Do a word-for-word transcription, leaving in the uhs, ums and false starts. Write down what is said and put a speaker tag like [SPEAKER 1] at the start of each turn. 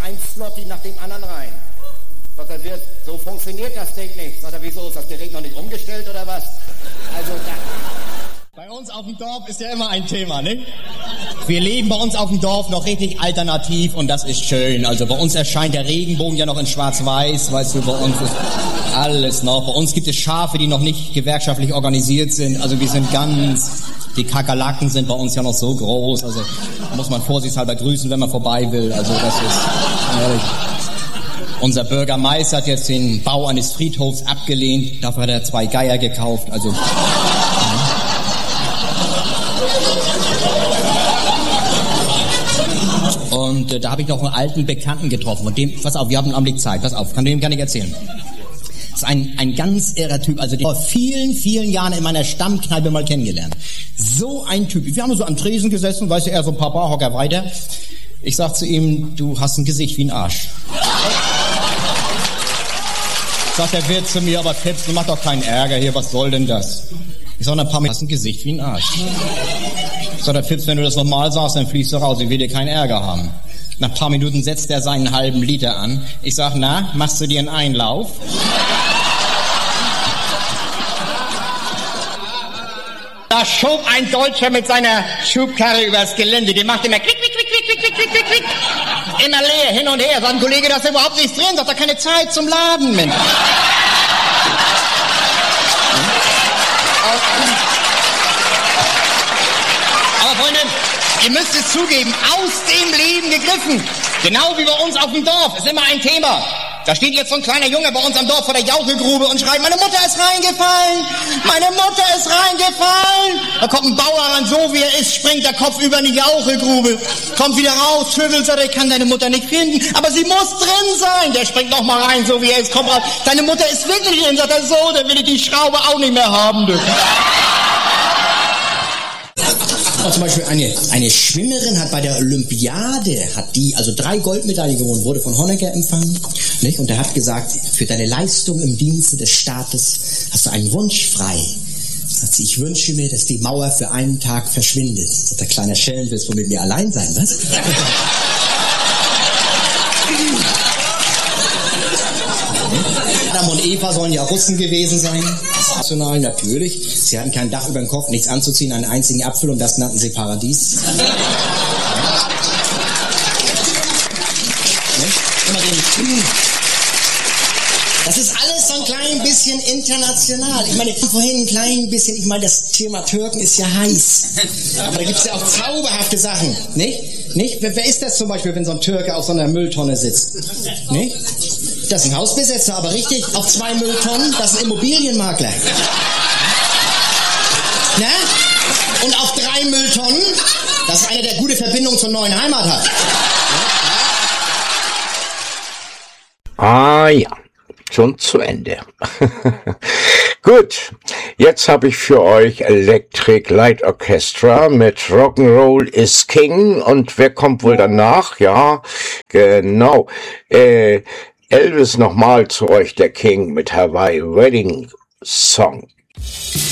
[SPEAKER 1] ein Slotty nach dem anderen rein. Sagt er, Wirt, so funktioniert das Ding nicht. Sagt er, wieso, ist das Gerät noch nicht umgestellt oder was? Also da...
[SPEAKER 2] Bei uns auf dem Dorf ist ja immer ein Thema, ne? Wir leben bei uns auf dem Dorf noch richtig alternativ und das ist schön. Also bei uns erscheint der Regenbogen ja noch in schwarz-weiß, weißt du, bei uns ist alles noch. Bei uns gibt es Schafe, die noch nicht gewerkschaftlich organisiert sind. Also wir sind ganz, die Kakerlaken sind bei uns ja noch so groß. Also muss man vorsichtshalber grüßen, wenn man vorbei will. Also das ist ehrlich. Unser Bürgermeister hat jetzt den Bau eines Friedhofs abgelehnt. Dafür hat er zwei Geier gekauft. Also... Und äh, da habe ich noch einen alten Bekannten getroffen. Und dem, pass auf, wir haben einen Augenblick Zeit, pass auf, kann dem gar nicht erzählen. Das ist ein, ein ganz irrer Typ, also den vor vielen, vielen Jahren in meiner Stammkneipe mal kennengelernt. So ein Typ. Wir haben so am Tresen gesessen, weißt du, er so ein paar Barhocker weiter. Ich sag zu ihm, du hast ein Gesicht wie ein Arsch. Sagt der Wirt zu mir, aber Pips, du mach doch keinen Ärger hier, was soll denn das? Ich sag, ein paar Mal, du hast ein Gesicht wie ein Arsch. Sagt der Fips, wenn du das nochmal sagst, dann fliegst du raus, ich will dir keinen Ärger haben. Nach ein paar Minuten setzt er seinen halben Liter an. Ich sag, na, machst du dir einen Einlauf? Da schob ein Deutscher mit seiner Schubkarre übers Gelände, die macht immer klick, klick, klick, klick, klick, klick, klick, klick. Immer leer, hin und her. Sagt ein Kollege, da ist überhaupt nichts drin, sagt er, keine Zeit zum Laden, Mensch. Aber Freunde, ihr müsst es zugeben, aus dem Leben gegriffen. Genau wie bei uns auf dem Dorf, ist immer ein Thema. Da steht jetzt so ein kleiner Junge bei uns am Dorf vor der Jauchegrube und schreit, meine Mutter ist reingefallen, meine Mutter ist reingefallen. Da kommt ein Bauer ran, so wie er ist, springt der Kopf über in die Jauchegrube, kommt wieder raus, schüttelt, sagt, ich kann deine Mutter nicht finden, aber sie muss drin sein. Der springt noch mal rein, so wie er ist, kommt raus, deine Mutter ist wirklich drin, sagt er, so, dann will ich die Schraube auch nicht mehr haben dürfen. Zum Beispiel eine, eine Schwimmerin hat bei der Olympiade, hat die, also drei Goldmedaillen gewonnen, wurde von Honecker empfangen, nicht? Und er hat gesagt, für deine Leistung im Dienste des Staates hast du einen Wunsch frei. Sagt sie, ich wünsche mir, dass die Mauer für einen Tag verschwindet. Sagt der kleine Schelm, willst du mit mir allein sein, was? Adam und Eva sollen ja Russen gewesen sein. National natürlich. Sie hatten kein Dach über dem Kopf, nichts anzuziehen, einen einzigen Apfel und das nannten sie Paradies. Das ist alles so ein klein bisschen international. Ich meine, vorhin ein klein bisschen, ich meine, das Thema Türken ist ja heiß. Aber da gibt es ja auch zauberhafte Sachen, nicht? Nicht? Wer, wer ist das zum Beispiel, wenn so ein Türke auf so einer Mülltonne sitzt? Nicht? Das ist ein Hausbesetzer, aber richtig, auf zwei Mülltonnen, das ist ein Immobilienmakler. Na? Und auf drei Mülltonnen, das ist einer, der gute Verbindung zur neuen Heimat hat.
[SPEAKER 3] Ah ja, schon zu Ende. Gut, jetzt habe ich für euch Electric Light Orchestra mit Rock'n'Roll is King. Und wer kommt wohl danach? Ja, genau. Äh, Elvis nochmal zu euch, der King, mit Hawaii Wedding Song.